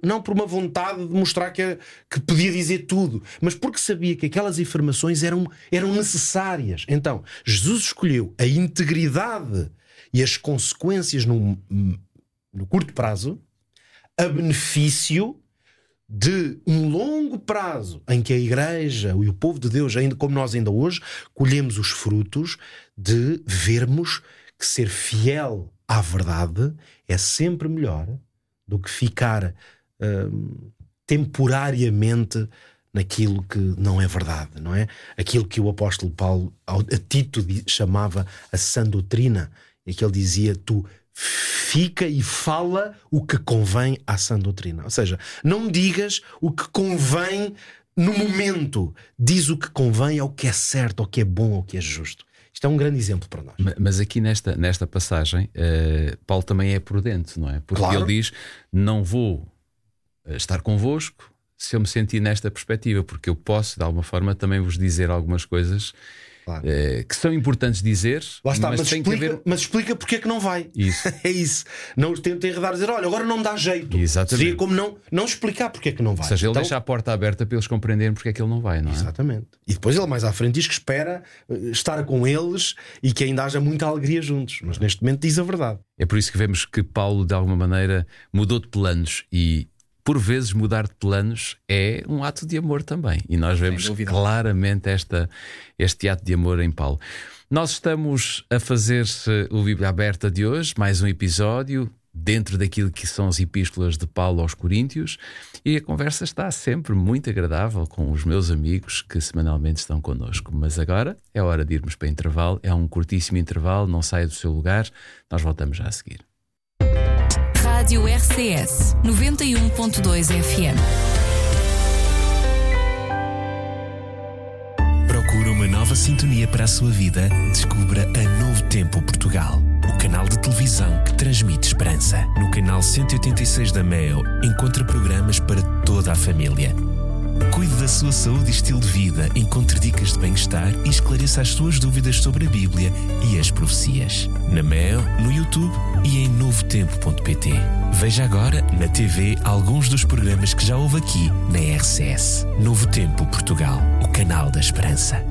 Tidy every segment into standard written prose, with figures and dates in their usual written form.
não por uma vontade de mostrar que podia dizer tudo, mas porque sabia que aquelas afirmações eram necessárias. Então, Jesus escolheu a integridade e as consequências no curto prazo, a benefício de um longo prazo em que a Igreja e o povo de Deus, ainda como nós ainda hoje, colhemos os frutos de vermos que ser fiel à verdade é sempre melhor do que ficar temporariamente naquilo que não é verdade, não é? Aquilo que o apóstolo Paulo a Tito chamava a sã doutrina, e que ele dizia: tu fica e fala o que convém à sã doutrina. Ou seja, não me digas o que convém no momento, diz o que convém ao que é certo, ao que é bom, ao que é justo. Isto é um grande exemplo para nós. Mas aqui nesta passagem, Paulo também é prudente, não é? Porque claro. Ele diz: não vou estar convosco se eu me sentir nesta perspectiva, porque eu posso, de alguma forma, também vos dizer algumas coisas, claro, que são importantes dizer. Lá está, mas tem explica, que haver... mas explica porque é que não vai. Isso. É isso. Não tenta enredar, dizer: olha, agora não dá jeito. Exatamente. Seria como não explicar porque é que não vai. Ou seja, ele então, deixa a porta aberta para eles compreenderem porque é que ele não vai, não é? Exatamente. E depois ele mais à frente diz que espera estar com eles e que ainda haja muita alegria juntos. Mas neste momento diz a verdade. É por isso que vemos que Paulo, de alguma maneira, mudou de planos, e por vezes mudar de planos é um ato de amor também. E nós vemos claramente este ato de amor em Paulo. Nós estamos a fazer o Bíblia Aberta de hoje, mais um episódio dentro daquilo que são as epístolas de Paulo aos Coríntios, e a conversa está sempre muito agradável com os meus amigos que semanalmente estão connosco. Mas agora é hora de irmos para intervalo. É um curtíssimo intervalo, não saia do seu lugar, nós voltamos já a seguir. Rádio RCS 91.2 FM. Procura uma nova sintonia para a sua vida? Descubra a Novo Tempo Portugal, o canal de televisão que transmite esperança. No canal 186 da Mel, encontra programas para toda a família. Cuide da sua saúde e estilo de vida, encontre dicas de bem-estar e esclareça as suas dúvidas sobre a Bíblia e as profecias. Na Mel, no YouTube e em novotempo.pt. Veja agora na TV alguns dos programas que já houve aqui na RCS. Novo Tempo Portugal, o canal da esperança.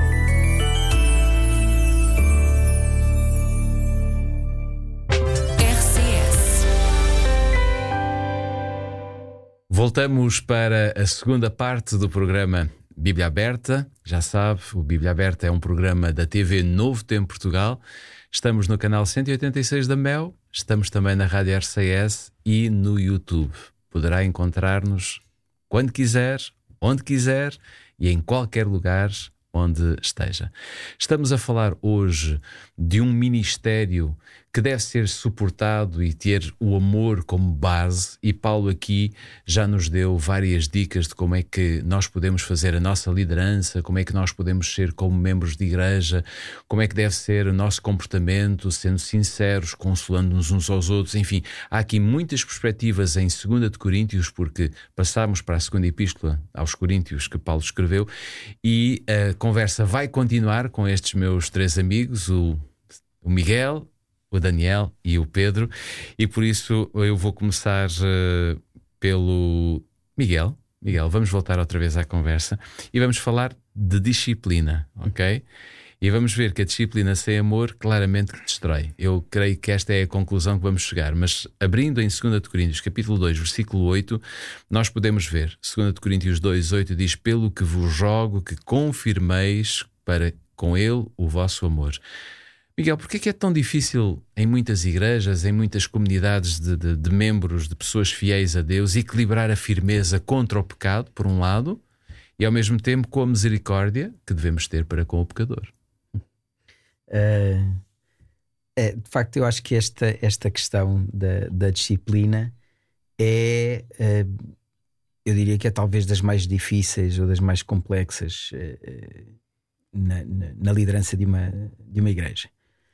Voltamos para a segunda parte do programa Bíblia Aberta. Já sabe, o Bíblia Aberta é um programa da TV Novo Tempo Portugal. Estamos no canal 186 da Mel, estamos também na Rádio RCS e no YouTube. Poderá encontrar-nos quando quiser, onde quiser e em qualquer lugar onde esteja. Estamos a falar hoje de um ministério que deve ser suportado e ter o amor como base, e Paulo aqui já nos deu várias dicas de como é que nós podemos fazer a nossa liderança, como é que nós podemos ser como membros de igreja, como é que deve ser o nosso comportamento, sendo sinceros, consolando-nos uns aos outros. Enfim, há aqui muitas perspectivas em 2 de Coríntios, porque passamos para a segunda epístola aos Coríntios que Paulo escreveu, e a conversa vai continuar com estes meus 3 amigos, o Miguel, o Daniel e o Pedro, e por isso eu vou começar pelo Miguel. Miguel, vamos voltar outra vez à conversa e vamos falar de disciplina, ok? E vamos ver que a disciplina sem amor claramente destrói. Eu creio que esta é a conclusão que vamos chegar, mas abrindo em 2 de Coríntios, capítulo 2, versículo 8, nós podemos ver, 2 de Coríntios 2, 8 diz: pelo que vos rogo que confirmeis para com ele o vosso amor. Miguel, porquê é que é tão difícil em muitas igrejas, em muitas comunidades de membros, de pessoas fiéis a Deus, equilibrar a firmeza contra o pecado, por um lado, e ao mesmo tempo com a misericórdia que devemos ter para com o pecador? De facto, eu acho que esta questão da disciplina é, eu diria que é talvez das mais difíceis ou das mais complexas na liderança de uma igreja.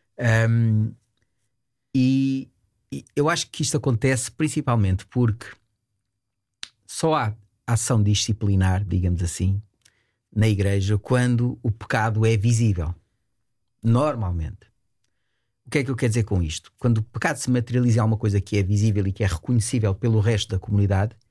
E eu acho que isto acontece principalmente porque só há ação disciplinar, digamos assim, na igreja quando o pecado é visível. Normalmente. O que é que eu quero dizer com isto? Quando o pecado se materializa em alguma coisa que é visível e que é reconhecível pelo resto da comunidade,